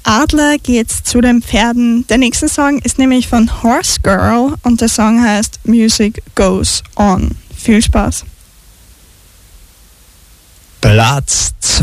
Adler geht's zu den Pferden. Der nächste Song ist nämlich von Horse Girl und der Song heißt Music Goes On. Viel Spaß. Platz